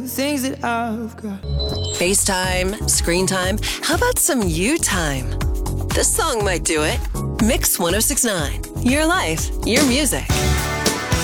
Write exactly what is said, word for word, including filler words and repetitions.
things that I've got. FaceTime, screen time, how about some you time? This song might do it. Mix one oh six point nine. Your life, your music.